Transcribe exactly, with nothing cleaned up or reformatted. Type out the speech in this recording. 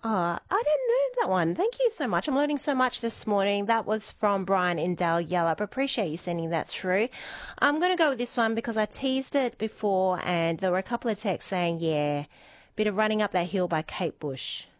Oh, I didn't know that one. Thank you so much. I'm learning so much this morning. That was from Brian in Dale Yellup. Appreciate you sending that through. I'm going to go with this one because I teased it before and there were a couple of texts saying, yeah, bit of Running Up That Hill by Kate Bush.